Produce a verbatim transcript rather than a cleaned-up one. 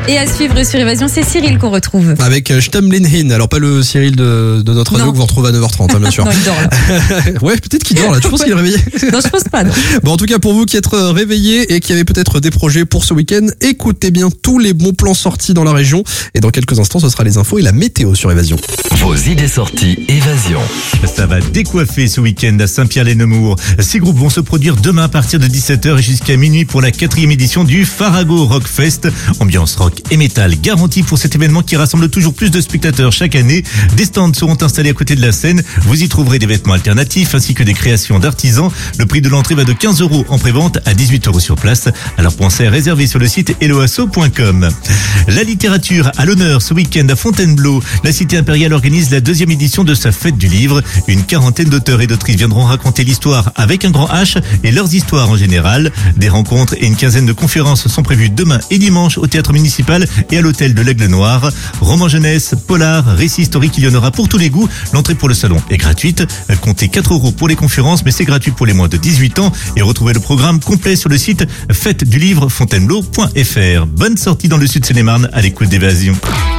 Et à suivre sur Évasion, c'est Cyril qu'on retrouve. Avec euh, Stamlinhin, alors pas le Cyril de, de notre radio que vous retrouvez à neuf heures trente, hein, bien sûr. Non, il dort là. Ouais, peut-être qu'il dort là, tu penses qu'il est réveillé? Non, je pense pas, non. Bon, en tout cas, pour vous qui êtes réveillés et qui avez peut-être des projets pour ce week-end, écoutez bien tous les bons plans sortis dans la région. Et dans quelques instants, ce sera les infos et la météo sur Évasion. Vos idées sorties Évasion. Ça va décoiffer ce week-end à Saint-Pierre-les-Nemours. Six groupes vont se produire demain à partir de dix-sept heures et jusqu'à minuit pour la quatrième édition du Farago Rock Fest. Ambiance rock et métal garantie pour cet événement qui rassemble toujours plus de spectateurs chaque année. Des stands seront installés à côté de la scène. Vous y trouverez des vêtements alternatifs ainsi que des créations d'artisans. Le prix de l'entrée va de quinze euros en prévente à dix-huit euros sur place. Alors pensez à réserver sur le site helloasso point com. La littérature à l'honneur ce week-end à Fontainebleau. La Cité impériale organise la deuxième édition de sa fête du livre. Une quarantaine d'auteurs et d'autrices viendront raconter l'histoire avec un grand H et leurs histoires en général. Des rencontres et une quinzaine de conférences sont prévues demain et dimanche au théâtre municipal et à l'hôtel de l'Aigle Noir. Roman jeunesse, polar, récit historique, il y en aura pour tous les goûts. L'entrée pour le salon est gratuite. Comptez quatre euros pour les conférences, mais c'est gratuit pour les moins de dix-huit ans. Et retrouvez le programme complet sur le site fête du livre fontainebleau point f r. Bonne sortie dans le sud Seine-et-Marne à l'écoute d'Évasion.